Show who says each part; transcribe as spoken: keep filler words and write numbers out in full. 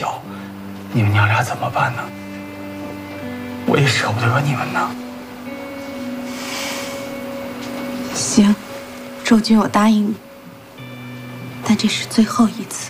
Speaker 1: 小，你们娘俩怎么办呢？我也舍不得你们呢。
Speaker 2: 行，周军，我答应你，但这是最后一次。